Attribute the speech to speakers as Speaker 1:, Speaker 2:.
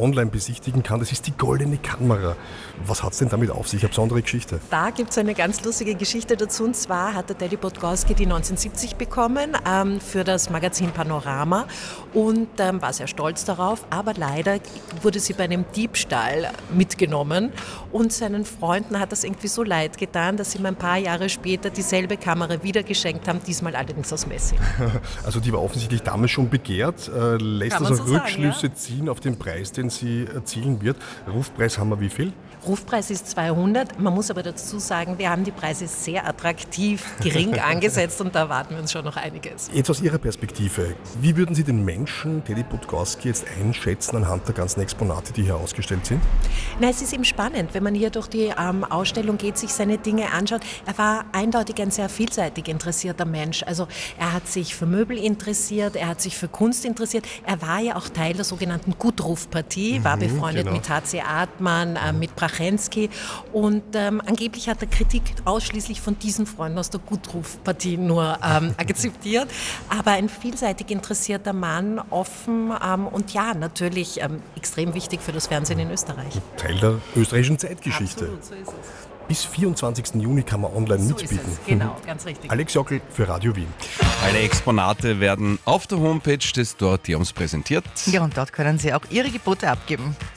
Speaker 1: online besichtigen kann. Das ist die Goldene Kamera. Was hat es denn damit auf sich? Eine besondere Geschichte.
Speaker 2: Da gibt es eine ganz lustige Geschichte dazu. Und zwar hat der Teddy Podgorski die 1970 bekommen für das Magazin Panorama und war sehr stolz darauf. Aber leider wurde sie bei einem Diebstahl mitgenommen und seinen Freunden hat das irgendwie so leid getan, dass sie ihm ein paar Jahre später dieselbe Kamera wieder geschenkt haben, diesmal allerdings aus Messing.
Speaker 1: Also die war offensichtlich damals schon begehrt. Lässt
Speaker 2: Kann
Speaker 1: das
Speaker 2: man
Speaker 1: auch
Speaker 2: so
Speaker 1: Rückschlüsse
Speaker 2: sagen,
Speaker 1: ziehen auf den Preis, den sie erzielen wird? Rufpreis haben wir wie viel?
Speaker 2: Rufpreis ist 200. Man muss aber dazu sagen, wir haben die Preise sehr attraktiv gering angesetzt und da erwarten wir uns schon noch einiges.
Speaker 1: Jetzt aus Ihrer Perspektive, wie würden Sie den Menschen Teddy Podgorski jetzt einschätzen anhand der ganzen Exponate, die hier ausgestellt sind?
Speaker 2: Na, es ist eben spannend, wenn man hier durch die Ausstellung geht, sich seine Dinge anschaut. Er war eindeutig ein sehr vielseitig interessierter Mensch. Also er hat sich für Möbel interessiert, er hat sich für Kunst interessiert. Er war ja auch Teil der sogenannten Gutruf-Partie, war befreundet mit H.C. Artmann, mit Brachensky und angeblich hat er Kritik ausschließlich von diesen Freunden aus der Gutruf-Partie nur akzeptiert. Aber ein vielseitig interessierter Mann, offen und ja, natürlich extrem wichtig für das Fernsehen in Österreich.
Speaker 1: Teil der österreichischen Zeitgeschichte.
Speaker 2: Absolut, so ist es.
Speaker 1: Bis 24. Juni kann man online
Speaker 2: So
Speaker 1: mitbieten.
Speaker 2: ist es, genau, ganz richtig.
Speaker 1: Alex Jockel für Radio Wien.
Speaker 3: Alle Exponate werden auf der Homepage des Dorotheums präsentiert.
Speaker 4: Ja, und dort können Sie auch Ihre Gebote abgeben.